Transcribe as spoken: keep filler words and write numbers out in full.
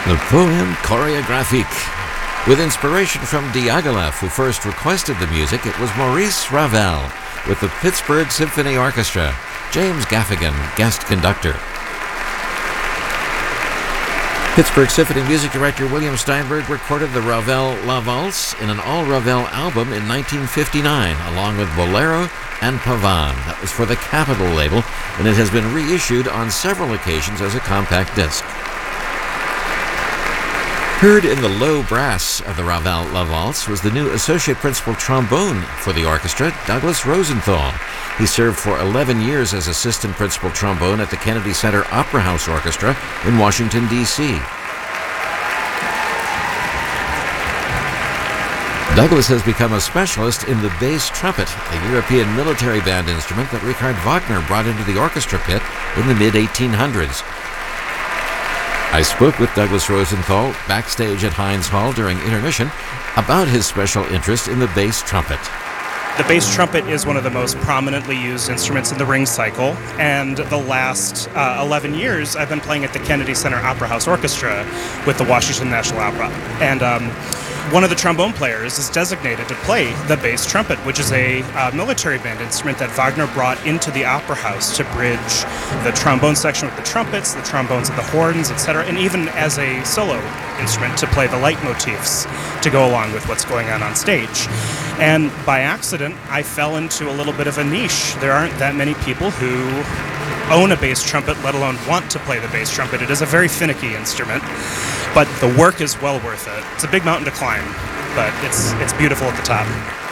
The Poème chorégraphique. With inspiration from Diaghilev, who first requested the music, it was Maurice Ravel with the Pittsburgh Symphony Orchestra. James Gaffigan, guest conductor. Pittsburgh Symphony music director William Steinberg recorded the Ravel La Valse in an all-Ravel album in nineteen fifty-nine, along with Bolero and Pavane. That was for the Capitol label, and it has been reissued on several occasions as a compact disc. Heard in the low brass of the Ravel La Valse was the new associate principal trombone for the orchestra, Douglas Rosenthal. He served for eleven years as assistant principal trombone at the Kennedy Center Opera House Orchestra in Washington, D C Douglas has become a specialist in the bass trumpet, a European military band instrument that Richard Wagner brought into the orchestra pit in the mid eighteen hundreds. I spoke with Douglas Rosenthal backstage at Heinz Hall during intermission about his special interest in the bass trumpet. The bass trumpet is one of the most prominently used instruments in the ring cycle, and the last uh, eleven years I've been playing at the Kennedy Center Opera House Orchestra with the Washington National Opera. And um, one of the trombone players is designated to play the bass trumpet, which is a uh, military band instrument that Wagner brought into the opera house to bridge the trombone section with the trumpets, the trombones with the horns, et cetera, and even as a solo instrument to play the leitmotifs to go along with what's going on on stage. And by accident, I fell into a little bit of a niche. There aren't that many people who own a bass trumpet, let alone want to play the bass trumpet. It is a very finicky instrument, but the work is well worth it. It's a big mountain to climb, but it's it's beautiful at the top.